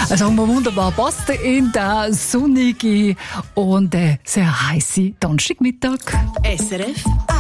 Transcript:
sagen wir wunderbar, passt in der sonnige und sehr heiße Donnerstagmittag. SRF